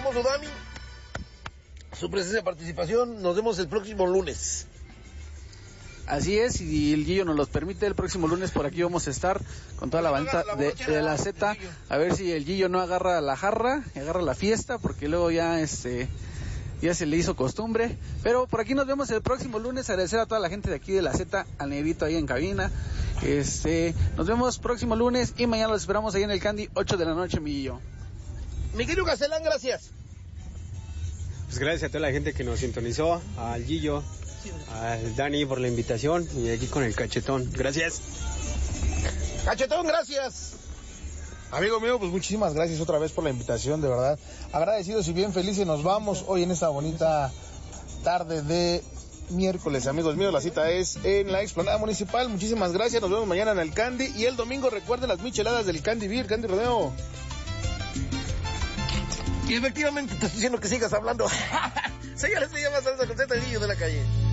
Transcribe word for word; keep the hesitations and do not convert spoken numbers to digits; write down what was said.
famoso Dami, su presencia y participación. Nos vemos el próximo lunes. Así es, y el Guillo nos los permite, el próximo lunes por aquí vamos a estar con toda la bandita de, de la Z, a ver si el Guillo no agarra la jarra, agarra la fiesta, porque luego ya este ya se le hizo costumbre, pero por aquí nos vemos el próximo lunes. Agradecer a toda la gente de aquí de la Z, al Negrito ahí en cabina, este, nos vemos próximo lunes y mañana los esperamos ahí en el Candy, ocho de la noche, mi Guillo. Mi querido Gastelán, gracias. Pues gracias a toda la gente que nos sintonizó, al Guillo, al Dani por la invitación y aquí con el Cachetón. Gracias. Cachetón, gracias. Amigo mío, pues muchísimas gracias otra vez por la invitación, de verdad. Agradecidos y bien felices nos vamos hoy en esta bonita tarde de miércoles, amigos míos. La cita es en la Explanada Municipal. Muchísimas gracias, nos vemos mañana en el Candy. Y el domingo recuerden las micheladas del Candy Beer, Candy Rodeo. Y efectivamente te estoy diciendo que sigas hablando. Señores, se llama Salsa con Z, el Guillo de la Calle.